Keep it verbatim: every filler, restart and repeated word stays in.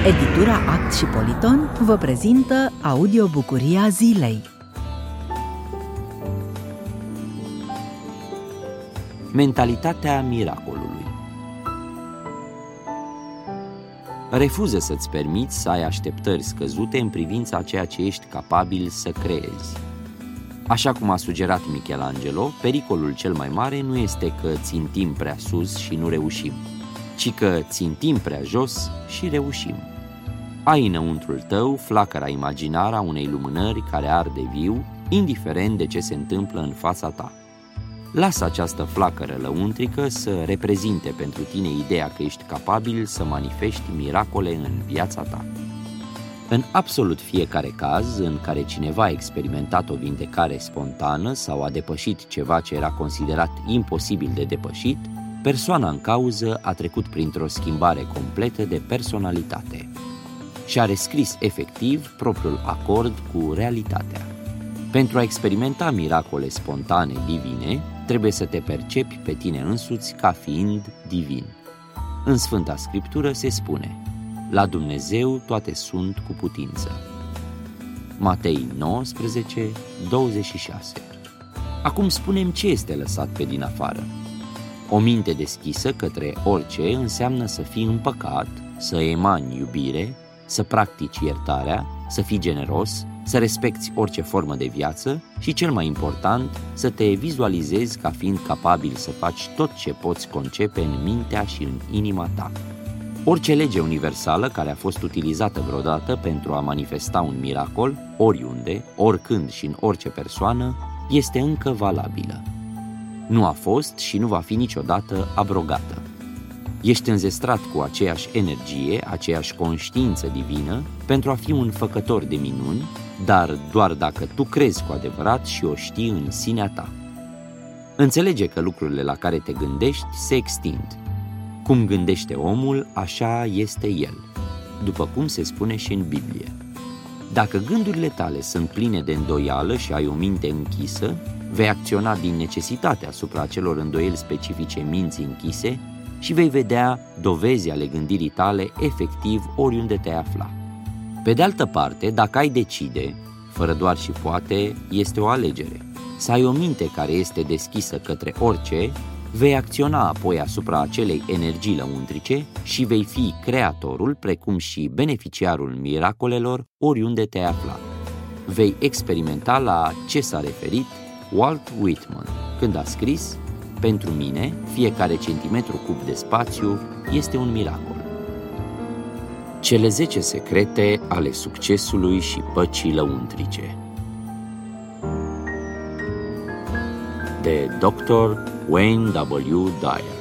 Editura Act și Politon vă prezintă audiobucuria zilei. Mentalitatea miracolului. Refuză să-ți permiți să ai așteptări scăzute în privința a ceea ce ești capabil să creezi. Așa cum a sugerat Michelangelo, pericolul cel mai mare nu este că țintim prea sus și nu reușim, ci că țintim prea jos și reușim. Ai înăuntrul tău flacăra imaginară a unei lumânări care arde viu, indiferent de ce se întâmplă în fața ta. Lasă această flacără lăuntrică să reprezinte pentru tine ideea că ești capabil să manifesti miracole în viața ta. În absolut fiecare caz în care cineva a experimentat o vindecare spontană sau a depășit ceva ce era considerat imposibil de depășit, persoana în cauză a trecut printr-o schimbare completă de personalitate și a rescris efectiv propriul acord cu realitatea. Pentru a experimenta miracole spontane divine, trebuie să te percepi pe tine însuți ca fiind divin. În Sfânta Scriptură se spune: la Dumnezeu toate sunt cu putință. Matei nouăsprezece, douăzeci și șase. Acum spunem ce este lăsat pe din afară. O minte deschisă către orice înseamnă să fii împăcat, să emani iubire, să practici iertarea, să fii generos, să respecti orice formă de viață și, cel mai important, să te vizualizezi ca fiind capabil să faci tot ce poți concepe în mintea și în inima ta. Orice lege universală care a fost utilizată vreodată pentru a manifesta un miracol, oriunde, oricând și în orice persoană, este încă valabilă. Nu a fost și nu va fi niciodată abrogată. Ești înzestrat cu aceeași energie, aceeași conștiință divină pentru a fi un făcător de minuni, dar doar dacă tu crezi cu adevărat și o știi în sinea ta. Înțelege că lucrurile la care te gândești se extind. Cum gândește omul, așa este el, după cum se spune și în Biblie. Dacă gândurile tale sunt pline de îndoială și ai o minte închisă, vei acționa din necesitate asupra acelor îndoieli specifice minții închise și vei vedea dovezi ale gândirii tale efectiv oriunde te afla. Pe de altă parte, dacă ai decide, fără doar și poate, este o alegere, să ai o minte care este deschisă către orice, vei acționa apoi asupra acelei energii lăuntrice și vei fi creatorul, precum și beneficiarul miracolelor oriunde te afla. Vei experimenta la ce s-a referit Walt Whitman când a scris: pentru mine, fiecare centimetru cub de spațiu este un miracol. Cele zece secrete ale succesului și păcii lăuntrice, de doctor Wayne W. Dyer.